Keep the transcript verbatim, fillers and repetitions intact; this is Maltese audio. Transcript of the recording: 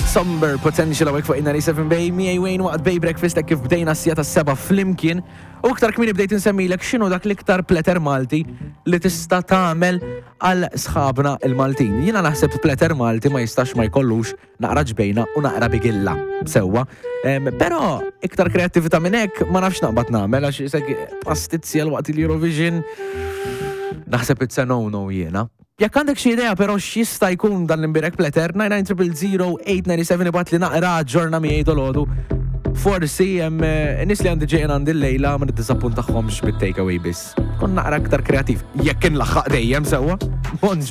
Somber Potential għawek fuq inna ninety-seven Bay, miej Wayne waqt Bay Breakfast ta' kif bdejna s-sija ta' seba flimkien, u iktar kmini bdejt nsemmilek xinu dak l-iktar pletter Malti li tista' tagħmel għal sħabna il-Maltin. Jiena naħseb pletter Malti ma jistax ma jkollux naqra ġbejna u naqra bigilla sewwa. Però iktar kreattività minn hekk ma nafx naqbad nagħmel għax isek pastizzja l-waqt il-Eurovision naħseb it's a no-no jiena. Jekk għandek xi idea però x'jista' jkun dan l-imbirek pletter nine nine zero zero zero eight nine seven ibgħat li naqra ġorna miegħi dolodu. Forsi hemm nies li għandi ġejjin għandi l-lejla ma niddisappuntahomx bit-take away biss. Kon naqra aktar kreattiv. Jekk inlaħħaq dejjem sewwa. Bonġu.